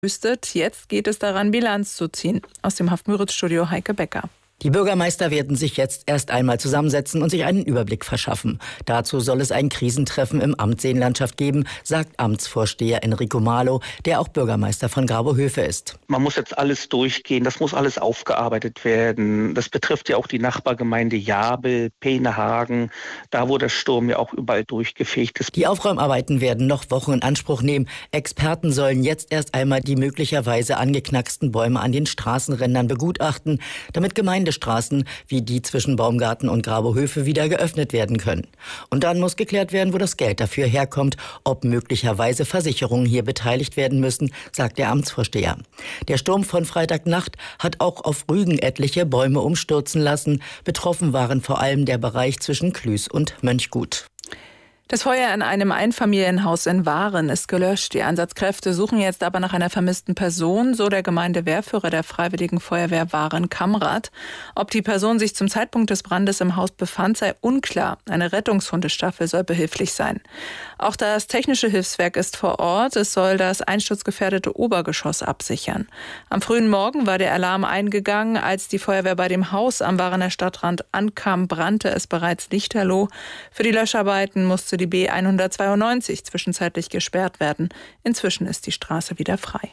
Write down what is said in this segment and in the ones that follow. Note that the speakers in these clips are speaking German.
Jetzt geht es daran, Bilanz zu ziehen. Aus dem Haft-Müritz-Studio Heike Becker. Die Bürgermeister werden sich jetzt erst einmal zusammensetzen und sich einen Überblick verschaffen. Dazu soll es ein Krisentreffen im Amt Seenlandschaft geben, sagt Amtsvorsteher Enrico Marlow, der auch Bürgermeister von Grabohöfe ist. Man muss jetzt alles durchgehen, das muss alles aufgearbeitet werden. Das betrifft ja auch die Nachbargemeinde Jabel, Peenehagen, da wo der Sturm ja auch überall durchgefegt ist. Die Aufräumarbeiten werden noch Wochen in Anspruch nehmen. Experten sollen jetzt erst einmal die möglicherweise angeknacksten Bäume an den Straßenrändern begutachten, damit Gemeindestraßen wie die zwischen Baumgarten und Grabohöfe wieder geöffnet werden können. Und dann muss geklärt werden, wo das Geld dafür herkommt, ob möglicherweise Versicherungen hier beteiligt werden müssen, sagt der Amtsvorsteher. Der Sturm von Freitagnacht hat auch auf Rügen etliche Bäume umstürzen lassen. Betroffen waren vor allem der Bereich zwischen Klüß und Mönchgut. Das Feuer in einem Einfamilienhaus in Waren ist gelöscht. Die Einsatzkräfte suchen jetzt aber nach einer vermissten Person, so der Gemeindewehrführer der Freiwilligen Feuerwehr Waren Kamrat. Ob die Person sich zum Zeitpunkt des Brandes im Haus befand, sei unklar. Eine Rettungshundestaffel soll behilflich sein. Auch das Technische Hilfswerk ist vor Ort. Es soll das einsturzgefährdete Obergeschoss absichern. Am frühen Morgen war der Alarm eingegangen. Als die Feuerwehr bei dem Haus am Warener Stadtrand ankam, brannte es bereits lichterloh. Für die Löscharbeiten musste die B192 zwischenzeitlich gesperrt werden. Inzwischen ist die Straße wieder frei.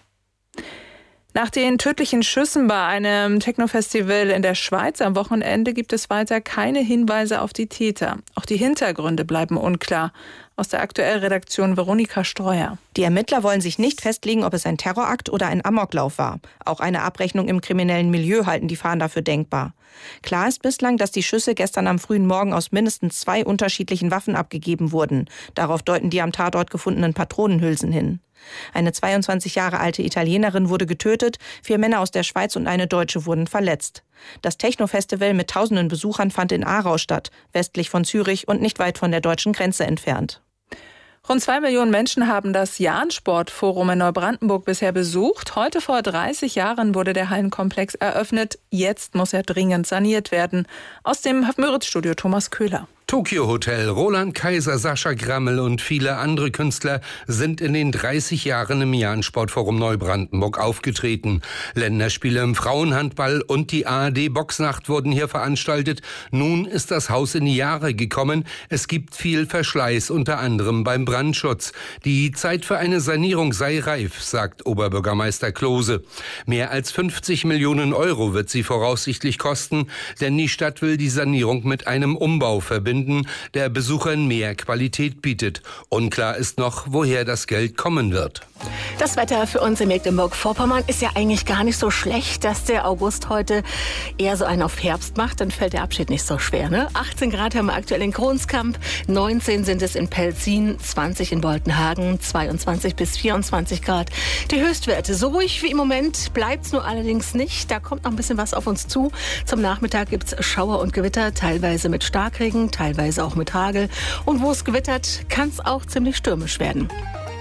Nach den tödlichen Schüssen bei einem Techno-Festival in der Schweiz am Wochenende gibt es weiter keine Hinweise auf die Täter. Auch die Hintergründe bleiben unklar. Aus der Aktuell-Redaktion Veronika Streuer. Die Ermittler wollen sich nicht festlegen, ob es ein Terrorakt oder ein Amoklauf war. Auch eine Abrechnung im kriminellen Milieu halten die Fahnder für denkbar. Klar ist bislang, dass die Schüsse gestern am frühen Morgen aus mindestens 2 unterschiedlichen Waffen abgegeben wurden. Darauf deuten die am Tatort gefundenen Patronenhülsen hin. Eine 22 Jahre alte Italienerin wurde getötet, 4 Männer aus der Schweiz und eine Deutsche wurden verletzt. Das Techno-Festival mit tausenden Besuchern fand in Aarau statt, westlich von Zürich und nicht weit von der deutschen Grenze entfernt. Rund 2 Millionen Menschen haben das Jahn-Sportforum in Neubrandenburg bisher besucht. Heute vor 30 Jahren wurde der Hallenkomplex eröffnet. Jetzt muss er dringend saniert werden. Aus dem Haft-Müritz-Studio Thomas Köhler. Tokyo Hotel, Roland Kaiser, Sascha Grammel und viele andere Künstler sind in den 30 Jahren im Jahn-Sportforum Neubrandenburg aufgetreten. Länderspiele im Frauenhandball und die ARD-Boxnacht wurden hier veranstaltet. Nun ist das Haus in die Jahre gekommen. Es gibt viel Verschleiß, unter anderem beim Brandschutz. Die Zeit für eine Sanierung sei reif, sagt Oberbürgermeister Klose. Mehr als 50 Millionen Euro wird sie voraussichtlich kosten, denn die Stadt will die Sanierung mit einem Umbau verbinden, der Besuchern mehr Qualität bietet. Unklar ist noch, woher das Geld kommen wird. Das Wetter für uns in Mecklenburg-Vorpommern ist ja eigentlich gar nicht so schlecht, dass der August heute eher so einen auf Herbst macht. Dann fällt der Abschied nicht so schwer, ne? 18 Grad haben wir aktuell in Kronskamp, 19 sind es in Pelzin, 20 in Boltenhagen, 22 bis 24 Grad. Die Höchstwerte, so ruhig wie im Moment bleibt es nur allerdings nicht. Da kommt noch ein bisschen was auf uns zu. Zum Nachmittag gibt es Schauer und Gewitter, teilweise mit Starkregen, teilweise auch mit Hagel. Und wo es gewittert, kann es auch ziemlich stürmisch werden.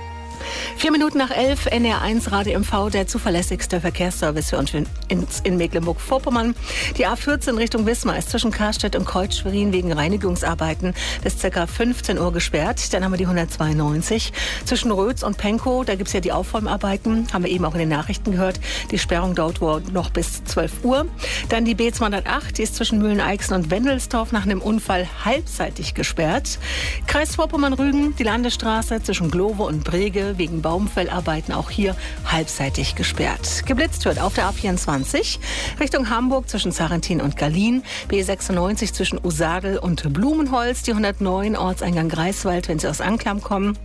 4 Minuten nach 11, NR1 Radio MV, der zuverlässigste Verkehrsservice für uns in Mecklenburg-Vorpommern. Die A14 Richtung Wismar ist zwischen Karstedt und Kreuz-Schwerin wegen Reinigungsarbeiten bis ca. 15 Uhr gesperrt. Dann haben wir die 192. Zwischen Rötz und Penkow, da gibt es ja die Aufräumarbeiten, haben wir eben auch in den Nachrichten gehört. Die Sperrung dauert wohl noch bis 12 Uhr. Dann die B208, die ist zwischen Mühlen-Eichsen und Wendelsdorf nach einem Unfall halbseitig gesperrt. Kreis Vorpommern-Rügen, die Landesstraße zwischen Glowe und Brege wegen Baumfellarbeiten auch hier halbseitig gesperrt. Geblitzt wird auf der A24 Richtung Hamburg zwischen Sarrentin und Gallien, B96 zwischen Usadel und Blumenholz, die 109 Ortseingang Greifswald, wenn Sie aus Anklam kommen.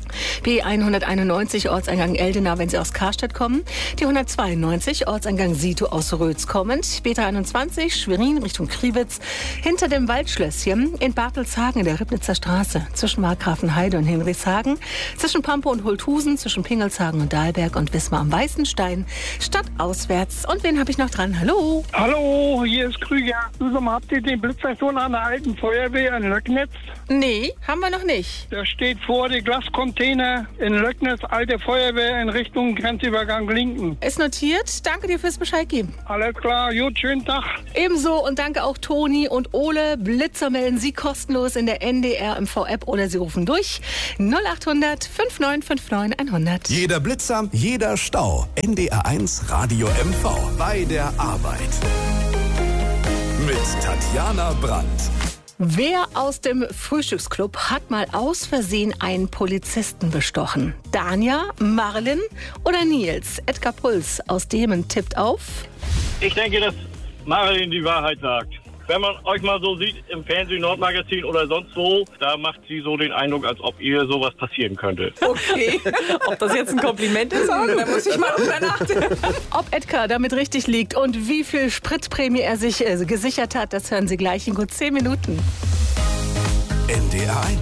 B191 Ortseingang Eldena, wenn Sie aus Karstedt kommen. Die 192 Ortseingang Sito aus Rötz kommend. B23 Schwerin Richtung Kriwitz. Hinter dem Waldschlösschen in Bartelshagen in der Ribnitzer Straße. Zwischen Markgrafenheide und Hinrichshagen. Zwischen Pampe und Holthusen. Zwischen Pingelshagen und Dahlberg und Wismar am Weißenstein. Stadtauswärts. Und wen habe ich noch dran? Hallo. Hallo, hier ist Krüger. Habt ihr den Blitzer an der alten Feuerwehr in Löcknitz? Nee, haben wir noch nicht. Da steht vor der Glascontainer 10er in Löcknitz, alte Feuerwehr in Richtung Grenzübergang Linken. Ist notiert. Danke dir fürs Bescheid geben. Alles klar, gut, schönen Tag. Ebenso und danke auch Toni und Ole. Blitzer melden Sie kostenlos in der NDR MV-App oder Sie rufen durch 0800 5959 100. Jeder Blitzer, jeder Stau. NDR1 Radio MV. Bei der Arbeit. Mit Tatjana Brandt. Wer aus dem Frühstücksclub hat mal aus Versehen einen Polizisten bestochen? Dania, Marlin oder Nils? Edgar Puls aus Demen tippt auf. Ich denke, dass Marlin die Wahrheit sagt. Wenn man euch mal so sieht im Fernsehen, Nordmagazin oder sonst wo, da macht sie so den Eindruck, als ob ihr sowas passieren könnte. Okay, ob das jetzt ein Kompliment ist, da muss ich mal drüber nachdenken. Ob Edgar damit richtig liegt und wie viel Spritprämie er sich gesichert hat, das hören Sie gleich in gut 10 Minuten. NDR1